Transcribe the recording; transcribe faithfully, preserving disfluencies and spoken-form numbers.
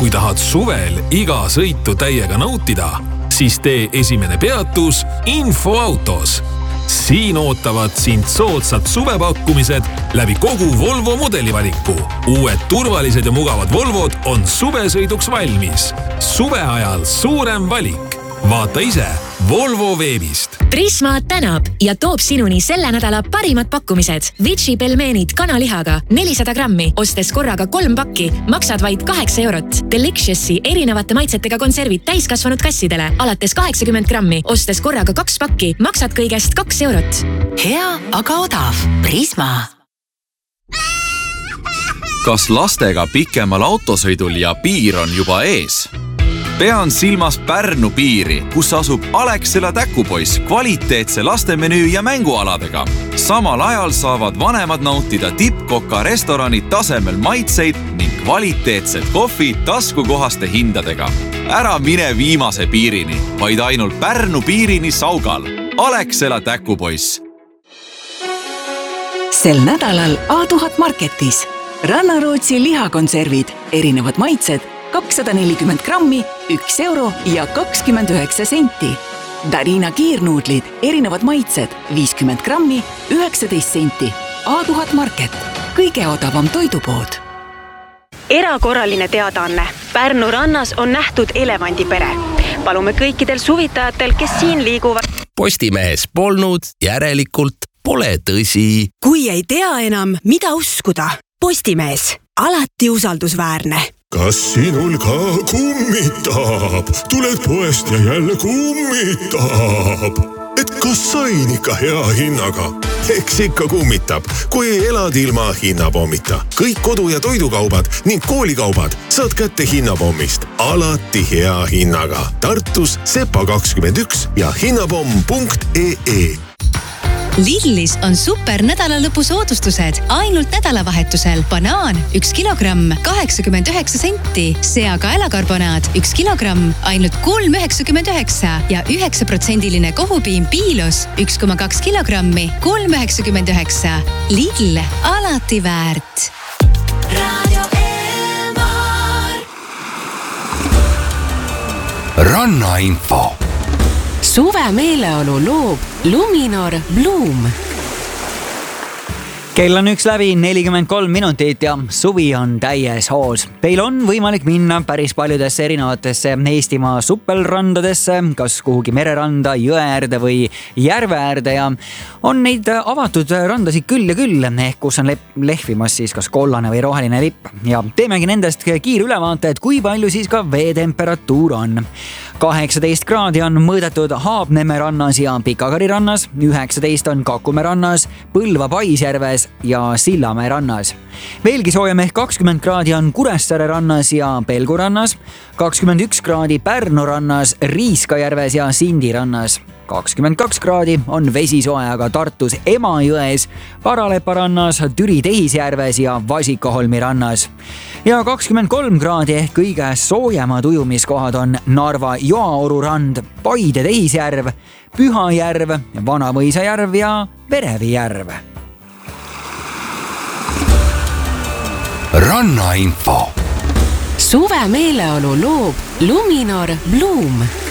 kui tahad suvel iga sõitu täiega nautida, siis tee esimene peatus Infoautos. Siin ootavad sind soodsad suvepakkumised läbi kogu Volvo modelivaliku. Uued turvalised ja mugavad Volvod on suvesõiduks valmis. Suve ajal suurem valik. Vaata ise Volvo veebist. Prisma tänab ja toob sinuni selle nädala parimad pakkumised. Vici pelmeenid kanalihaga nelisada grammi, ostes korraga kolm pakki, maksad vaid kaheksa eurot. Delicious'i erinevate maitsetega konservid täiskasvanud kassidele, alates kaheksakümmend grammi, ostes korraga kaks pakki, maksad kõigest kaks eurot. Hea, aga odav. Prisma. Kas lastega pikemal autosõidul ja piir on juba ees? Pean silmas Pärnu piiri, kus asub Alexela täkupoiss kvaliteetse lastemenüü ja mängualadega. Samal ajal saavad vanemad nautida tippkoka restorani tasemel maitseid ning kvaliteetset kohvi taskukohaste hindadega. Ära mine viimase piirini, vaid ainult Pärnu piirini Saugal. Alexela täkupoiss. Sel nädalal A tuhat Marketis. Rannarootsi lihakonservid, erinevad maitsed, kakssada nelikümmend grammi, üks euro ja kakskümmend üheksa senti. Darina kiirnuudlid, erinevad maitsed, viiskümmend grammi, üheksateist senti. A tuhat Market, kõige odavam toidupood. Erakorraline teadaanne. Pärnu rannas on nähtud elevandipere. Palume kõikidel suvitajatel, kes siin liiguvad. Postimehes polnud, järelikult pole tõsi. Kui ei tea enam, mida uskuda, Postimees, alati usaldusväärne. Kas sinul ka kummitab? Tuled poest ja jälle kummitab. Et kas sain ikka hea hinnaga? Eks ikka kummitab, kui elad ilma hinnapommita. Kõik kodu- ja toidukaubad ning koolikaubad saad kätte hinnapommist. Alati hea hinnaga. Tartus Sepa kakskümmend üks ja hinnapomm punkt ee. Lidlis on super nädalalõpu soodustused. Ainult nädalavahetusel banaan üks kilogramm kaheksakümmend üheksa senti, seakaelakarbonaat üks kilogramm ainult kolm üheksakümmend üheksa ja üheksa protsendiline kohupiim Piilos üks koma kaks kilogrammi kolm üheksakümmend üheksa. Lidl, alati väärt. Radio Elmar. Rannainfo. Suve meeleolu loob Luminor Bloom. Kell on üks läbi nelikümmend kolm minutit ja suvi on täies hoos. Teil on võimalik minna päris paljudesse erinevatesse Eestimaa suppelrandadesse, kas kuhugi mereranda, jõeäärde või järveäärde ja on neid avatud randasid küll ja küll, ehk kus on lehvimas siis kas kollane või roheline lipp. Ja teemegi nendest kiir ülevaate, et kui palju siis ka veetemperatuur on. kaheksateist kraadi on mõõdetud Haabneme rannas ja Pikakari rannas, üheksateist on Kakumäe rannas, Põlva Paisjärves ja Sillamäe rannas. Veelgi soojem ehk kakskümmend kraadi on Kuressaare rannas ja Pelgu rannas, kakskümmend üks kraadi Pärnu rannas, Riiskajärves ja Sindi rannas. kakskümmend kaks kraadi on vesisoe aga Tartus Emajões, Paralepa rannas, Türi Tehisjärves ja Vasikaholmi rannas. Ja kakskümmend kolm kraadi ehk kõige soojemad ujumiskohad on Narva Joaoru rand, Paide Tehisjärv, Pühajärv, Vanamõisajärv ja Verevijärv. Rannainfo. Suve meeleolu loob Luminor Bloom.